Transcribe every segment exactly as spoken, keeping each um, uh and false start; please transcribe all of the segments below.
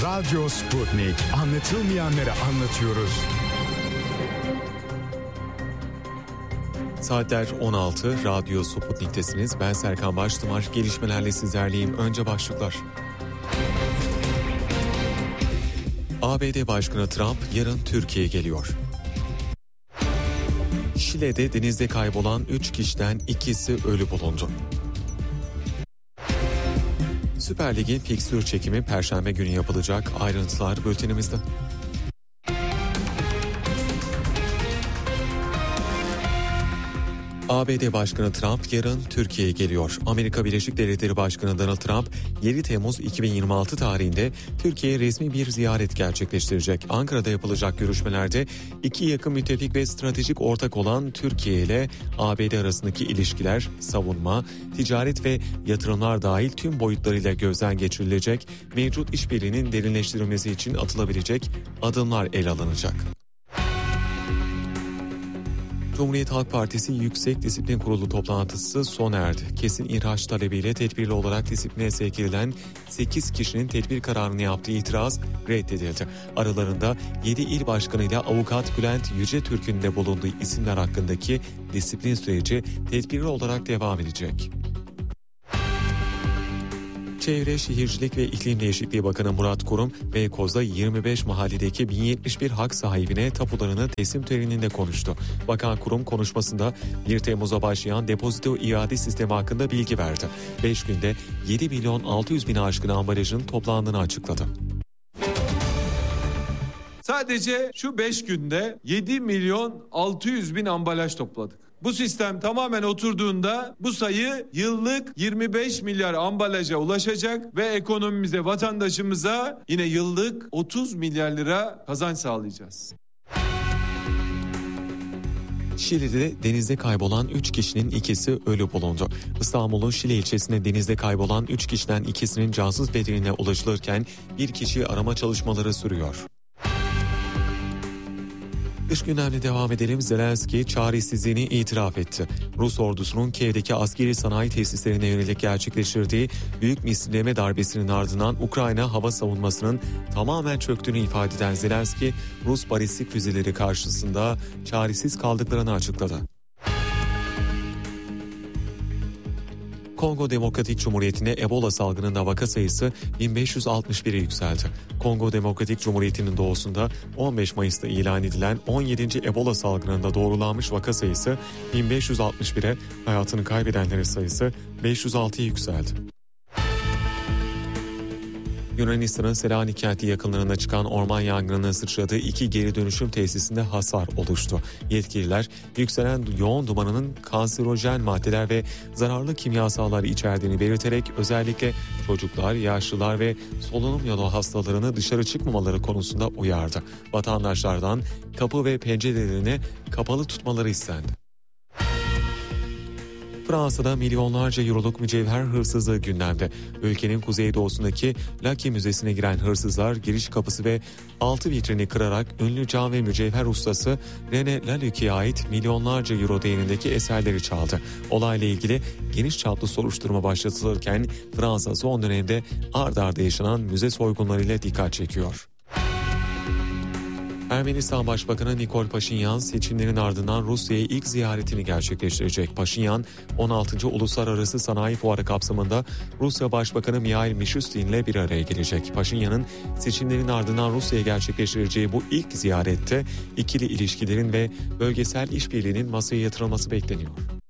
Radyo Sputnik. Anlatılmayanları anlatıyoruz. Saatler on altı, Radyo Sputnik'tesiniz. Ben Serkan Baştımar. Gelişmelerle sizlerleyim. Önce başlıklar. A B D Başkanı Trump yarın Türkiye'ye geliyor. Şile'de denizde kaybolan üç kişiden ikisi ölü bulundu. Süper Lig'in fikstür çekimi Perşembe günü yapılacak. Ayrıntılar bültenimizde. A B D Başkanı Trump yarın Türkiye'ye geliyor. Amerika Birleşik Devletleri Başkanı Donald Trump yedi Temmuz iki bin yirmi altı tarihinde Türkiye'ye resmi bir ziyaret gerçekleştirecek. Ankara'da yapılacak görüşmelerde iki yakın müttefik ve stratejik ortak olan Türkiye ile A B D arasındaki ilişkiler, savunma, ticaret ve yatırımlar dahil tüm boyutlarıyla gözden geçirilecek, mevcut işbirliğinin derinleştirilmesi için atılabilecek adımlar ele alınacak. Cumhuriyet Halk Partisi Yüksek Disiplin Kurulu toplantısı sona erdi. Kesin ihraç talebiyle tedbirli olarak disipline sevk edilen sekiz kişinin tedbir kararını yaptığı itiraz reddedildi. Aralarında yedi il başkanı ile avukat Bülent Yücetürk'ün de bulunduğu isimler hakkındaki disiplin süreci tedbirli olarak devam edecek. Çevre, Şehircilik ve İklim Değişikliği Bakanı Murat Kurum, Beykoz'da yirmi beş mahalledeki bin yetmiş bir hak sahibine tapularını teslim töreninde konuştu. Bakan Kurum konuşmasında bir Temmuz'a başlayan depozito iade sistemi hakkında bilgi verdi. beş günde yedi milyon altı yüz bin aşkın ambalajın toplandığını açıkladı. Sadece şu beş günde yedi milyon altı yüz bin ambalaj topladık. Bu sistem tamamen oturduğunda bu sayı yıllık yirmi beş milyar ambalaja ulaşacak ve ekonomimize, vatandaşımıza yine yıllık otuz milyar lira kazanç sağlayacağız. Şile'de denizde kaybolan üç kişinin ikisi ölü bulundu. İstanbul'un Şile ilçesinde denizde kaybolan üç kişiden ikisinin cansız bedenine ulaşılırken bir kişi arama çalışmaları sürüyor. Dış gündemle devam edelim. Zelenski çaresizliğini itiraf etti. Rus ordusunun Kiev'deki askeri sanayi tesislerine yönelik gerçekleştirdiği büyük misilleme darbesinin ardından Ukrayna hava savunmasının tamamen çöktüğünü ifade eden Zelenski, Rus balistik füzeleri karşısında çaresiz kaldıklarını açıkladı. Kongo Demokratik Cumhuriyeti'nde Ebola salgınında vaka sayısı bin beş yüz altmış bire yükseldi. Kongo Demokratik Cumhuriyeti'nin doğusunda on beş Mayıs'ta ilan edilen on yedinci Ebola salgınında doğrulanmış vaka sayısı bin beş yüz altmış bire, hayatını kaybedenlerin sayısı beş yüz altıya yükseldi. Yunanistan'ın Selanik kenti yakınlarında çıkan orman yangınının sıçradığı iki geri dönüşüm tesisinde hasar oluştu. Yetkililer yükselen yoğun dumanının kanserojen maddeler ve zararlı kimyasallar içerdiğini belirterek özellikle çocuklar, yaşlılar ve solunum yolu hastalarını dışarı çıkmamaları konusunda uyardı. Vatandaşlardan kapı ve pencerelerini kapalı tutmaları istendi. Fransa'da milyonlarca euroluk mücevher hırsızlığı gündemde. Ülkenin kuzeydoğusundaki Lacky Müzesi'ne giren hırsızlar giriş kapısı ve altı vitrini kırarak ünlü cam ve mücevher ustası René Lalouk'e ait milyonlarca euro değerindeki eserleri çaldı. Olayla ilgili geniş çaplı soruşturma başlatılırken Fransa son dönemde ard arda yaşanan müze soygunlarıyla dikkat çekiyor. Ermenistan Başbakanı Nikol Paşinyan seçimlerin ardından Rusya'ya ilk ziyaretini gerçekleştirecek. Paşinyan on altıncı Uluslararası Sanayi Fuarı kapsamında Rusya Başbakanı Mihail Mishustin ile bir araya gelecek. Paşinyan'ın seçimlerin ardından Rusya'ya gerçekleştireceği bu ilk ziyarette ikili ilişkilerin ve bölgesel işbirliğinin masaya yatırılması bekleniyor.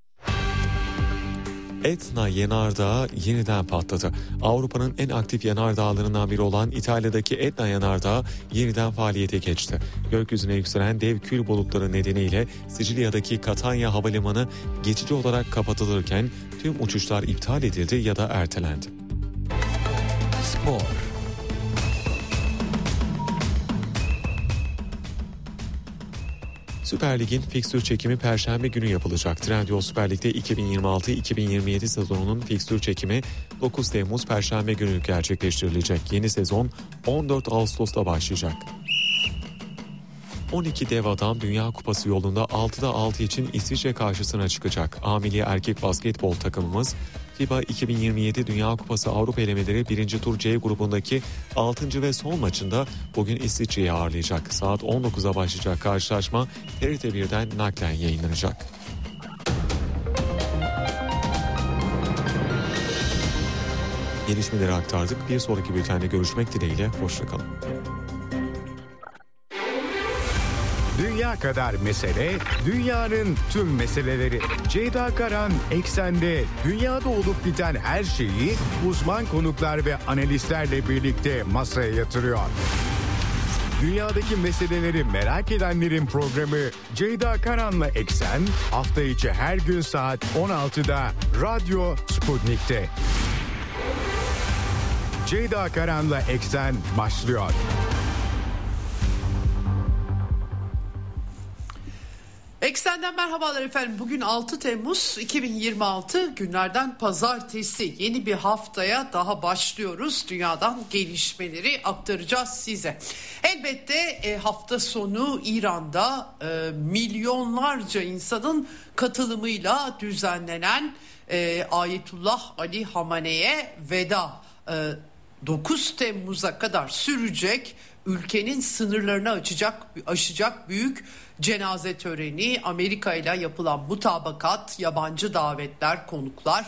Etna yanardağı yeniden patladı. Avrupa'nın en aktif yanardağlarından biri olan İtalya'daki Etna yanardağı yeniden faaliyete geçti. Gökyüzüne yükselen dev kül bulutları nedeniyle Sicilya'daki Catania Havalimanı geçici olarak kapatılırken tüm uçuşlar iptal edildi ya da ertelendi. Spor. Süper Lig'in fikstür çekimi Perşembe günü yapılacak. Trendyol Süper Lig'de iki bin yirmi altı iki bin yirmi yedi sezonunun fikstür çekimi dokuz Temmuz Perşembe günü gerçekleştirilecek. Yeni sezon on dört Ağustos'ta başlayacak. on iki dev adam Dünya Kupası yolunda altıda altı için İsviçre karşısına çıkacak. A milli erkek basketbol takımımız FIBA iki bin yirmi yedi Dünya Kupası Avrupa elemeleri birinci tur C grubundaki altıncı ve son maçında bugün İsviçre'yi ağırlayacak. Saat on dokuza başlayacak karşılaşma T R T birden naklen yayınlanacak. Gelişmeleri aktardık. Bir sonraki bültende görüşmek dileğiyle. Hoşçakalın. Dünya kadar mesele, dünyanın tüm meseleleri. Ceyda Karan Eksen'de dünyada olup biten her şeyi uzman konuklar ve analistlerle birlikte masaya yatırıyor. Dünyadaki meseleleri merak edenlerin programı Ceyda Karan'la Eksen hafta içi her gün saat on altıda Radyo Sputnik'te. Ceyda Karan'la Eksen başlıyor. Eksen'den merhabalar efendim. Bugün altı Temmuz iki bin yirmi altı, günlerden pazartesi. Yeni bir haftaya daha başlıyoruz. Dünyadan gelişmeleri aktaracağız size. Elbette e, hafta sonu İran'da e, milyonlarca insanın katılımıyla düzenlenen e, Ayetullah Ali Hamene'ye veda e, dokuz Temmuz'a kadar sürecek, ülkenin sınırlarını açacak, aşacak büyük cenaze töreni, Amerika ile yapılan mutabakat, yabancı davetler, konuklar,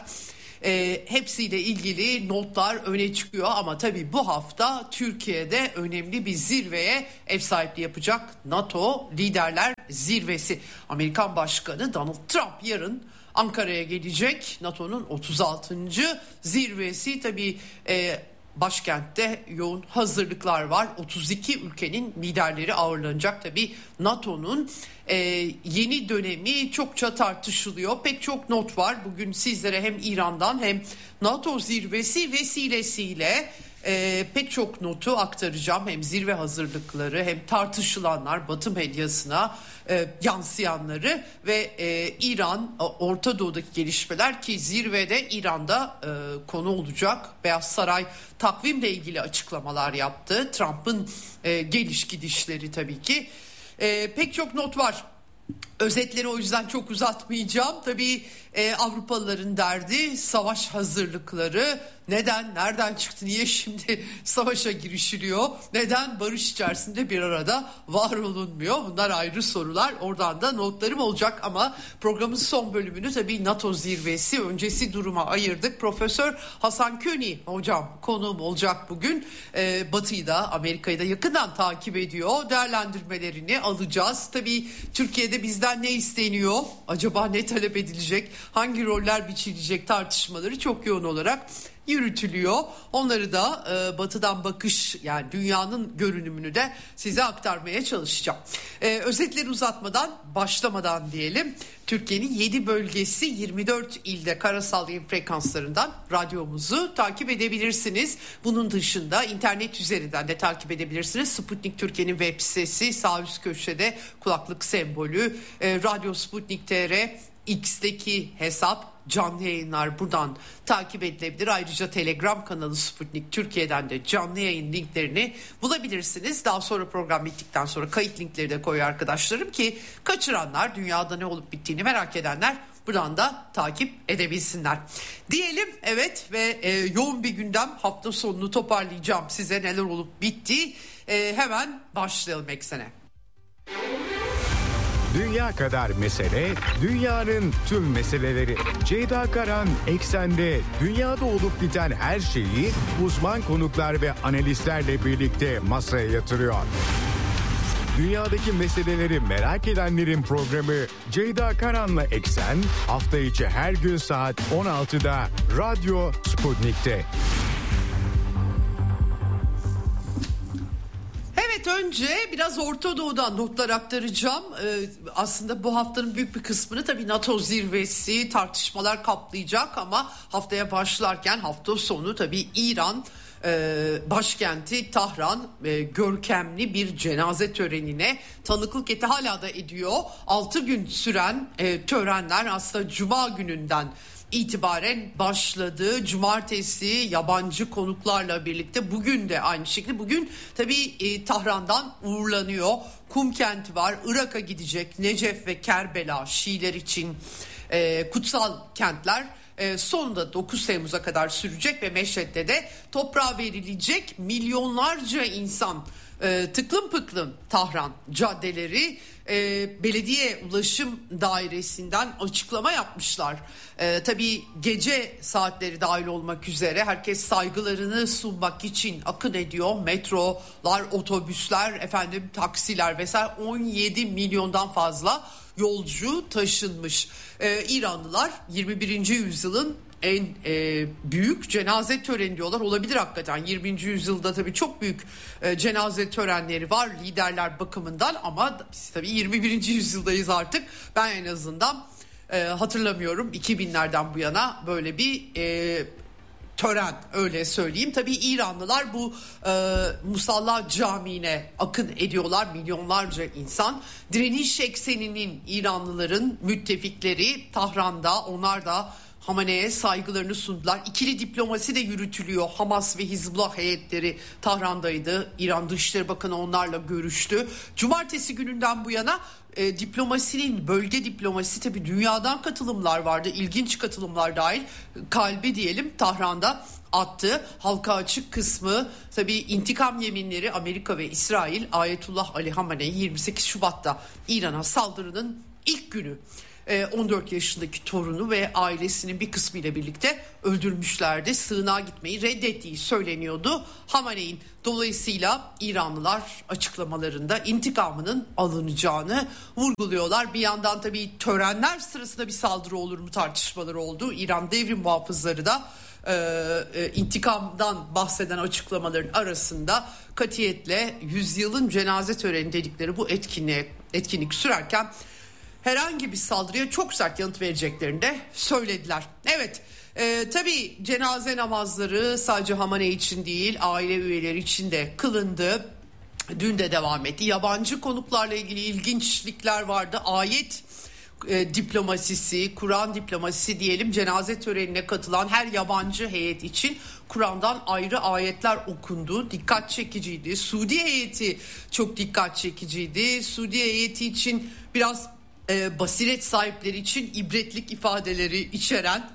e, hepsiyle ilgili notlar öne çıkıyor. Ama tabii bu hafta Türkiye'de önemli bir zirveye ev sahipliği yapacak NATO Liderler Zirvesi. Amerikan Başkanı Donald Trump yarın Ankara'ya gelecek. NATO'nun otuz altıncı zirvesi tabii e, başkentte yoğun hazırlıklar var. otuz iki ülkenin liderleri ağırlanacak. Tabii NATO'nun e, yeni dönemi çokça tartışılıyor. Pek çok not var. Bugün sizlere hem İran'dan hem NATO zirvesi vesilesiyle e, pek çok notu aktaracağım. Hem zirve hazırlıkları hem tartışılanlar, Batı medyasına e, yansıyanları ve e, İran, Orta Doğu'daki gelişmeler ki zirvede İran'da e, konu olacak. Beyaz Saray takvimle ilgili açıklamalar yaptı. Trump'ın e, geliş gidişleri tabii ki. E, pek çok not var. Özetleri o yüzden çok uzatmayacağım. Tabii e, Avrupalıların derdi savaş hazırlıkları. Neden, nereden çıktı, niye şimdi savaşa girişiliyor? Neden barış içerisinde bir arada var olunmuyor? Bunlar ayrı sorular. Oradan da notlarım olacak ama programın son bölümünü tabii NATO zirvesi öncesi duruma ayırdık. Profesör Hasan Köni hocam konuğum olacak bugün. Ee, Batı'yı da Amerika'yı da yakından takip ediyor. Değerlendirmelerini alacağız. Tabii Türkiye'de bizden ne isteniyor? Acaba ne talep edilecek? Hangi roller biçilecek tartışmaları çok yoğun olarak yürütülüyor. Onları da e, batıdan bakış, yani dünyanın görünümünü de size aktarmaya çalışacağım. E, özetleri uzatmadan, başlamadan diyelim. Türkiye'nin yedi bölgesi, yirmi dört ilde karasal yayın frekanslarından radyomuzu takip edebilirsiniz. Bunun dışında internet üzerinden de takip edebilirsiniz. Sputnik Türkiye'nin web sitesi, sağ üst köşede kulaklık sembolü, e, Radyo Sputnik nokta t r, X'teki hesap, canlı yayınlar buradan takip edilebilir. Ayrıca Telegram kanalı Sputnik Türkiye'den de canlı yayın linklerini bulabilirsiniz. Daha sonra program bittikten sonra kayıt linkleri de koyuyor arkadaşlarım ki kaçıranlar, dünyada ne olup bittiğini merak edenler buradan da takip edebilsinler. Diyelim evet ve e, yoğun bir gündem, hafta sonunu toparlayacağım size neler olup bitti. E, hemen başlayalım Eksen'e. Dünya kadar mesele, dünyanın tüm meseleleri. Ceyda Karan Eksen'de dünyada olup biten her şeyi uzman konuklar ve analistlerle birlikte masaya yatırıyor. Dünyadaki meseleleri merak edenlerin programı Ceyda Karan'la Eksen hafta içi her gün saat on altıda Radyo Sputnik'te. Evet, önce biraz Orta Doğu'dan notlar aktaracağım. Ee, aslında bu haftanın büyük bir kısmını tabii NATO zirvesi, tartışmalar kaplayacak ama haftaya başlarken hafta sonu tabii İran e, başkenti Tahran e, görkemli bir cenaze törenine tanıklık etti, hala da ediyor. altı gün süren e, törenler aslında Cuma gününden itibaren başladı. Cumartesi yabancı konuklarla birlikte, bugün de aynı şekilde. Bugün tabii e, Tahran'dan uğurlanıyor. Kum kenti var, Irak'a gidecek. Necef ve Kerbela Şiiler için e, kutsal kentler. E, sonunda dokuz Temmuz'a kadar sürecek ve Meşhed'de de toprağa verilecek. Milyonlarca insan e, tıklım pıklım Tahran caddeleri, e, belediye ulaşım dairesinden açıklama yapmışlar. E, tabii gece saatleri dahil olmak üzere herkes saygılarını sunmak için akın ediyor. Metrolar, otobüsler, efendim taksiler vesaire, on yedi milyondan fazla yolcu taşınmış. Ee, İranlılar yirmi birinci yüzyılın en e, büyük cenaze töreni diyorlar. Olabilir hakikaten. yirminci yüzyılda tabii çok büyük e, cenaze törenleri var liderler bakımından, ama biz tabii yirmi birinci yüzyıldayız artık. Ben en azından e, hatırlamıyorum iki binlerden bu yana böyle bir e, tören, öyle söyleyeyim. Tabii İranlılar bu e, Musalla Camii'ne akın ediyorlar, milyonlarca insan. Direniş ekseninin İranlıların müttefikleri Tahran'da, onlar da Hamane'ye saygılarını sundular. İkili diplomasi de yürütülüyor. Hamas ve Hizbullah heyetleri Tahran'daydı. İran Dışişleri Bakanı onlarla görüştü. Cumartesi gününden bu yana e, diplomasinin, bölge diplomasi, tabii dünyadan katılımlar vardı. İlginç katılımlar dahil. Kalbi diyelim Tahran'da attı. Halka açık kısmı tabii intikam yeminleri. Amerika ve İsrail, Ayetullah Ali Hamenei yirmi sekiz Şubat'ta İran'a saldırının ilk günü on dört yaşındaki torunu ve ailesinin bir kısmı ile birlikte öldürmüşlerdi. Sığınağa gitmeyi reddettiği söyleniyordu Hamenei'nin. Dolayısıyla İranlılar açıklamalarında intikamının alınacağını vurguluyorlar. Bir yandan tabii törenler sırasında bir saldırı olur mu tartışmaları oldu. İran devrim muhafızları da e, e, intikamdan bahseden açıklamaların arasında katiyetle yüzyılın cenaze töreni dedikleri bu etkinliğe, etkinlik sürerken herhangi bir saldırıya çok sert yanıt vereceklerini de söylediler. Evet, e, tabii cenaze namazları sadece Hamanei için değil, aile üyeleri için de kılındı. Dün de devam etti. Yabancı konuklarla ilgili ilginçlikler vardı. Ayet e, diplomasisi, Kur'an diplomasisi diyelim. Cenaze törenine katılan her yabancı heyet için Kur'an'dan ayrı ayetler okundu. Dikkat çekiciydi. Suudi heyeti çok dikkat çekiciydi. Suudi heyeti için biraz E, basiret sahipleri için ibretlik ifadeleri içeren,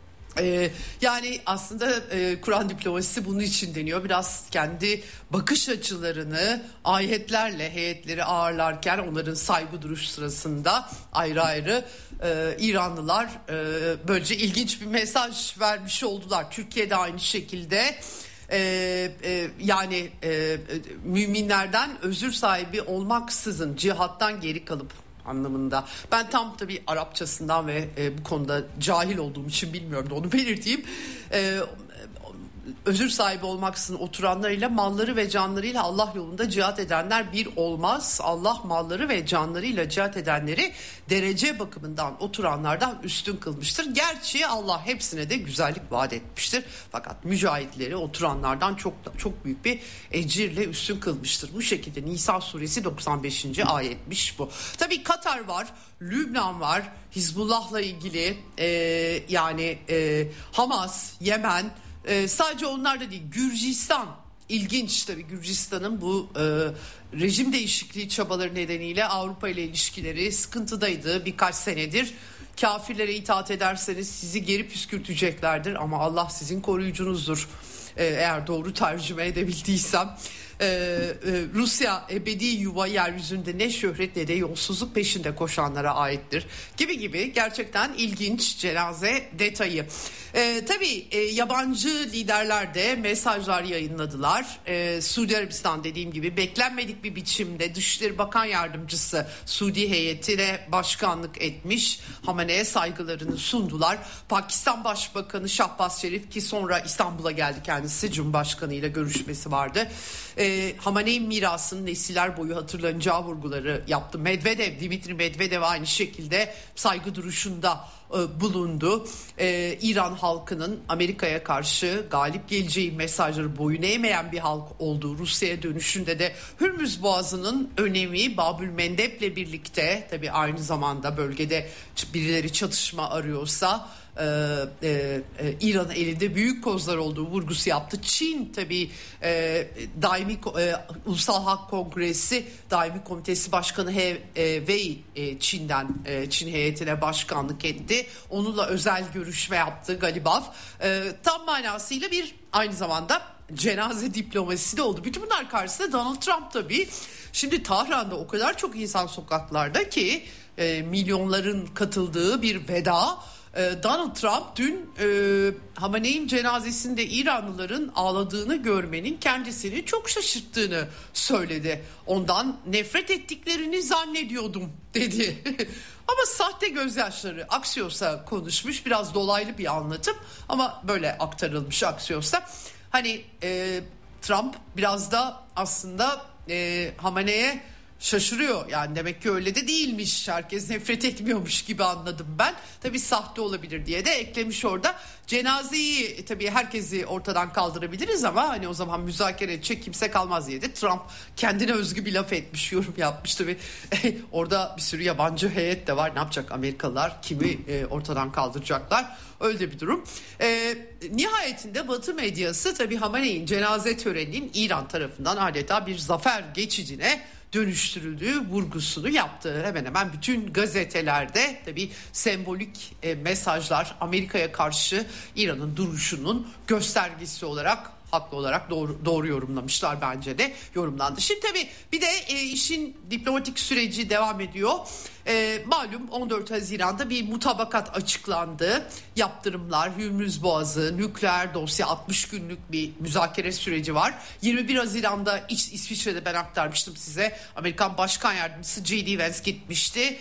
e, yani aslında e, Kur'an diplomasisi bunun için deniyor. Biraz kendi bakış açılarını ayetlerle heyetleri ağırlarken onların saygı duruş sırasında ayrı ayrı e, İranlılar e, böylece ilginç bir mesaj vermiş oldular. Türkiye'de aynı şekilde Ee, e, yani e, müminlerden özür sahibi olmaksızın cihattan geri kalıp anlamında. Ben tam tabii Arapçasından ve e, bu konuda cahil olduğum için bilmiyorum da onu belirteyim. E, özür sahibi olmaksızın oturanlarıyla malları ve canlarıyla Allah yolunda cihat edenler bir olmaz. Allah malları ve canlarıyla cihat edenleri derece bakımından oturanlardan üstün kılmıştır. Gerçi Allah hepsine de güzellik vaat etmiştir. Fakat mücahitleri oturanlardan çok çok büyük bir ecirle üstün kılmıştır. Bu şekilde Nisa suresi doksan beşinci ayetmiş bu. Tabii Katar var, Lübnan var, Hizbullah'la ilgili e, yani e, Hamas, Yemen. Ee, sadece onlar da değil, Gürcistan ilginç tabii. Gürcistan'ın bu e, rejim değişikliği çabaları nedeniyle Avrupa ile ilişkileri sıkıntıdaydı birkaç senedir. Kafirlere itaat ederseniz sizi geri püskürteceklerdir ama Allah sizin koruyucunuzdur, ee, eğer doğru tercüme edebildiysem. Ee, e, Rusya ebedi yuva yeryüzünde ne şöhret ne de yolsuzluk peşinde koşanlara aittir gibi gibi, gerçekten ilginç cenaze detayı. Ee, tabii e, yabancı liderler de mesajlar yayınladılar. Ee, Suudi Arabistan dediğim gibi beklenmedik bir biçimde Dışişleri Bakan Yardımcısı Suudi heyetine başkanlık etmiş. Hamene'ye saygılarını sundular. Pakistan Başbakanı Şahbaz Şerif, ki sonra İstanbul'a geldi kendisi, Cumhurbaşkanı ile görüşmesi vardı. E, Hamenei mirasının nesiller boyu hatırlanacağı vurguları yaptı. Medvedev, Dimitri Medvedev aynı şekilde saygı duruşunda e, bulundu. E, İran halkının Amerika'ya karşı galip geleceği mesajları boyun eğmeyen bir halk olduğu, Rusya'ya dönüşünde de Hürmüz Boğazı'nın önemi, Babül Mendeb'le birlikte tabii aynı zamanda bölgede birileri çatışma arıyorsa e, e, e, İran'ın elinde büyük kozlar olduğu vurgusu yaptı. Çin tabii e, daimi e, Ulusal Halk Kongresi Daimi Komitesi Başkanı He e, Wei e, Çin'den e, Çin heyetine başkanlık etti. Onunla özel görüşme yaptı Galibaf. E, tam manasıyla bir aynı zamanda cenaze diplomasisi de oldu. Bütün bunlar karşısında Donald Trump tabii. Şimdi Tahran'da o kadar çok insan sokaklarda ki e, milyonların katıldığı bir veda. E, Donald Trump dün e, Hamenei'nin cenazesinde İranlıların ağladığını görmenin kendisini çok şaşırttığını söyledi. Ondan nefret ettiklerini zannediyordum dedi. Ama sahte gözyaşları Axios'a konuşmuş, biraz dolaylı bir anlatım ama böyle aktarılmış Axios'a. Hani e, Trump biraz da aslında e, Hamenei'ye şaşırıyor. Yani demek ki öyle de değilmiş. Herkes nefret etmiyormuş gibi anladım ben. Tabii sahte olabilir diye de eklemiş orada. Cenazeyi tabii herkesi ortadan kaldırabiliriz ama hani o zaman müzakere edecek kimse kalmaz diye de Trump kendine özgü bir laf etmiş, yorum yapmış tabii. Orada bir sürü yabancı heyet de var. Ne yapacak Amerikalılar? Kimi e, ortadan kaldıracaklar? Öyle bir durum. E, nihayetinde Batı medyası tabii Hamenei'nin cenaze töreninin İran tarafından adeta bir zafer geçidine dönüştürüldüğü vurgusunu yaptı. Hemen hemen bütün gazetelerde tabii sembolik e, mesajlar Amerika'ya karşı İran'ın duruşunun göstergesi olarak, haklı olarak doğru, doğru yorumlamışlar, bence de yorumlandı. Şimdi tabii bir de e, işin diplomatik süreci devam ediyor. E, malum on dört Haziran'da bir mutabakat açıklandı. Yaptırımlar, Hürmüz Boğazı, nükleer dosya, altmış günlük bir müzakere süreci var. yirmi bir Haziran'da İs- İsviçre'de ben aktarmıştım size. Amerikan Başkan Yardımcısı J D Vance gitmişti.